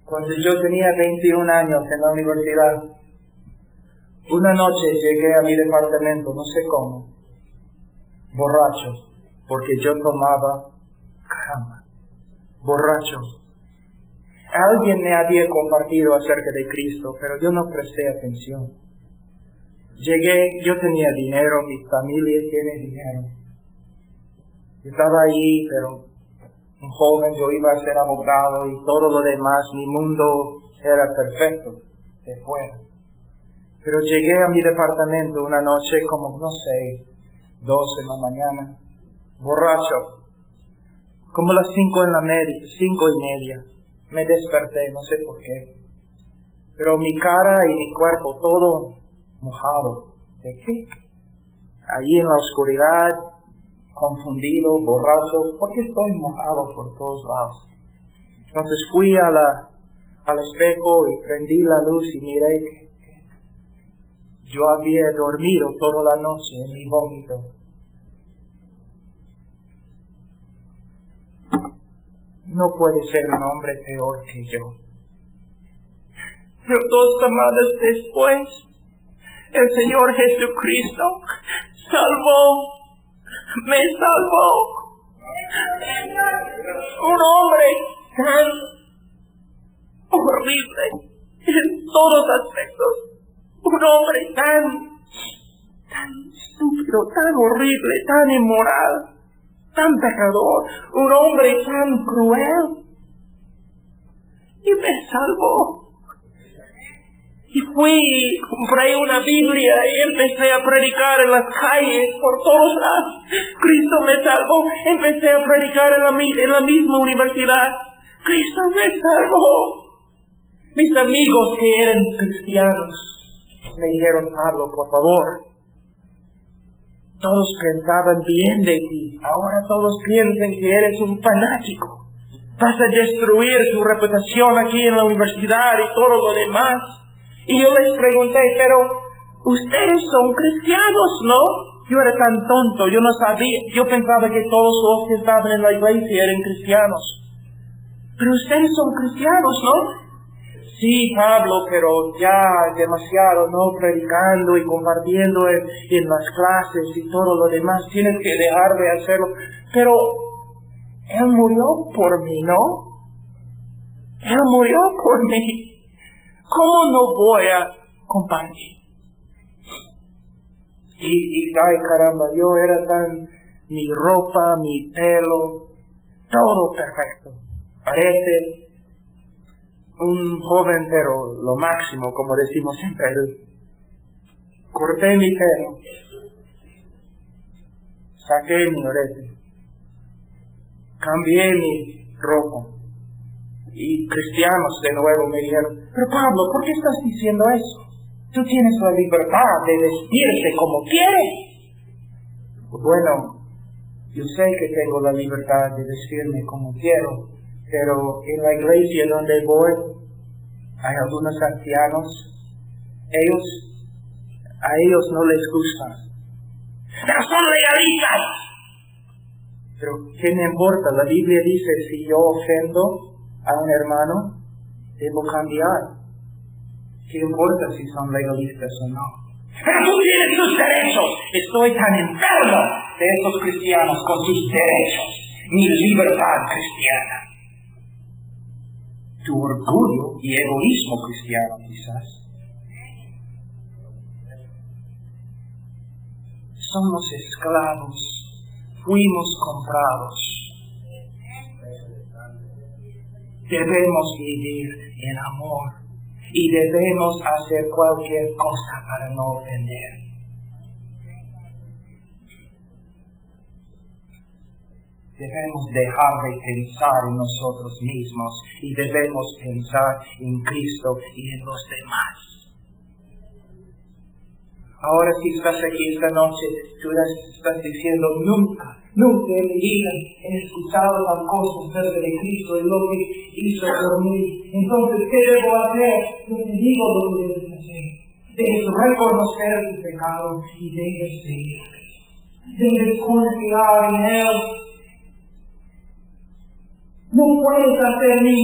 Cuando yo tenía 21 años en la universidad, una noche llegué a mi departamento, no sé cómo, borracho, porque yo tomaba cama, borracho. Alguien me había compartido acerca de Cristo, pero yo no presté atención. Llegué, yo tenía dinero, mi familia tiene dinero. Estaba ahí, pero un joven, yo iba a ser abogado y todo lo demás, mi mundo era perfecto de fuera. Pero llegué a mi departamento una noche como, no sé, 12 de la mañana, borracho, como las 5:30. Me desperté, no sé por qué. Pero mi cara y mi cuerpo todo mojado. ¿De qué? Allí en la oscuridad, confundido, borracho, porque estoy mojado por todos lados. Entonces fui al espejo y prendí la luz y miré que yo había dormido toda la noche en mi vómito. No puede ser un hombre peor que yo. Pero 2 semanas después, el Señor Jesucristo me salvó. Un hombre tan horrible en todos aspectos. Un hombre tan estúpido, tan horrible, tan inmoral, tan pecador, un hombre tan cruel, y me salvó. Y fui, compré una Biblia y empecé a predicar en las calles por todos lados. Cristo me salvó. Empecé a predicar en la misma universidad. Cristo me salvó. Mis amigos que eran cristianos me dijeron, Pablo, por favor, todos pensaban bien de ti. Ahora todos piensan que eres un fanático. Vas a destruir tu reputación aquí en la universidad y todo lo demás. Y yo les pregunté, pero ustedes son cristianos, ¿no? Yo era tan tonto, yo no sabía. Yo pensaba que todos los que estaban en la iglesia eran cristianos. Pero ustedes son cristianos, ¿no? Sí, Pablo, pero ya demasiado, ¿no? Predicando y compartiendo en las clases y todo lo demás. Tienes que dejar de hacerlo. Pero Él murió por mí, ¿no? Él murió por mí. ¿Cómo no voy a compartir? Y ay caramba, yo era mi ropa, mi pelo, todo perfecto. Parece un joven, pero lo máximo, como decimos en Perú. Corté mi pelo, saqué mi orete, cambié mi ropa. Y cristianos de nuevo me dijeron, pero Pablo, ¿por qué estás diciendo eso? Tú tienes la libertad de vestirte como quieres. Bueno, yo sé que tengo la libertad de vestirme como quiero, pero en la iglesia donde voy hay algunos ancianos, a ellos no les gusta. ¡Pero son legalistas! Pero ¿qué me importa? La Biblia dice, si yo ofendo a un hermano, debo cambiar. ¿Qué importa si son legalistas o no? ¡Pero tú tienes tus derechos! Estoy tan enfermo de estos cristianos con sus derechos. Mi libertad cristiana. Tu orgullo y egoísmo cristiano, quizás. Somos esclavos. Fuimos comprados. Debemos vivir en amor y debemos hacer cualquier cosa para no ofender. Debemos dejar de pensar en nosotros mismos y debemos pensar en Cristo y en los demás. Ahora si estás aquí esta noche, tú estás diciendo, nunca en mi vida he escuchado tal cosa acerca de Cristo y lo que hizo por mí. Entonces, ¿qué debo hacer? Yo te digo lo que debes hacer. Debes reconocer tu pecado y debes seguir. Debes confiar en Él. No puedes hacer